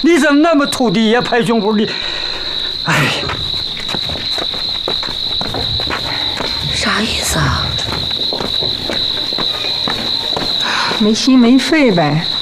你怎么那么土地爷拍胸脯的？哎呀， 啥意思啊？ 没心没肺呗。